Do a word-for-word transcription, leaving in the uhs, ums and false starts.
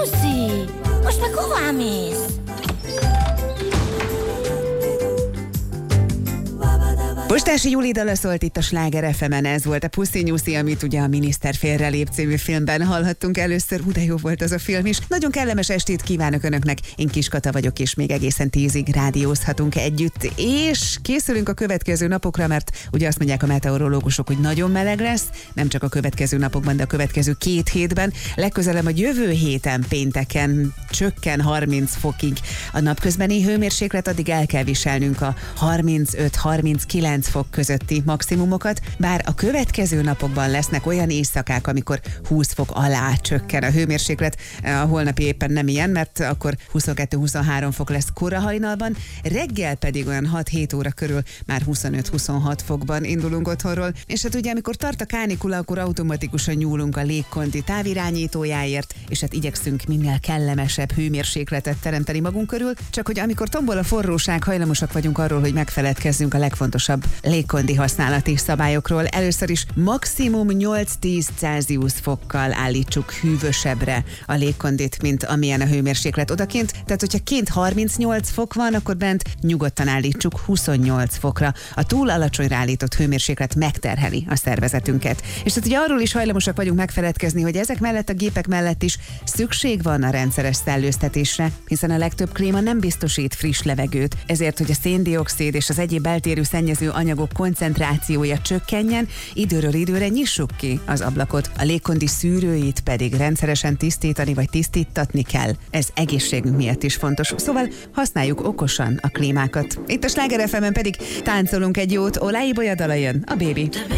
Nyuszi, most meg hová mész? Postási Júli dala szólt itt a Sláger ef emen, ez volt a Puszi Nyuszi, amit ugye a Miniszter félrelép című filmben hallhattunk először. Hú, de jó volt az a film is. Nagyon kellemes estét kívánok Önöknek, én Kiskata vagyok, és még egészen tízig rádiózhatunk együtt, és készülünk a következő napokra, mert ugye azt mondják a meteorológusok, hogy nagyon meleg lesz, nem csak a következő napokban, de a következő két hétben. Legközelebb a jövő héten pénteken csökken harminc fokig a napközbeni hőmérséklet, addig el kell viselnünk a harmincöt-harminckilenc fok közötti maximumokat, bár a következő napokban lesznek olyan éjszakák, amikor húsz fok alá csökken a hőmérséklet. A holnapi éppen nem ilyen, mert akkor huszonkettő-huszonhárom fok lesz kora hajnalban, reggel pedig olyan hat-hét óra körül már huszonöt-huszonhat fokban indulunk otthonról, és hát ugye amikor tart a kánikula, akkor automatikusan nyúlunk a légkondi távirányítójáért, és hát igyekszünk minél kellemesebb hőmérsékletet teremteni magunk körül, csak hogy amikor tombol a forróság, hajlamosak vagyunk arról, hogy megfeledkezzünk a legfontosabb légkondi használati szabályokról. Először is maximum nyolc-tíz Celsius fokkal állítsuk hűvösebbre a légkondit, mint amilyen a hőmérséklet odakint. Tehát, hogyha kint harmincnyolc fok van, akkor bent nyugodtan állítsuk huszonnyolc fokra. A túl alacsonyra állított hőmérséklet megterheli a szervezetünket. És tehát ugye arról is hajlamosak vagyunk megfeledkezni, hogy ezek mellett a gépek mellett is szükség van a rendszeres szellőztetésre, hiszen a legtöbb klíma nem biztosít friss levegőt, ezért, hogy a széndioxid és az egyéb beltérű szennyező anyagok koncentrációja csökkenjen, időről időre nyissuk ki az ablakot. A légkondi szűrőit pedig rendszeresen tisztítani vagy tisztítatni kell. Ez egészségünk miatt is fontos. Szóval használjuk okosan a klímákat. Itt a Sláger ef emen pedig táncolunk egy jót, Olái Bolya dala jön, a Baby.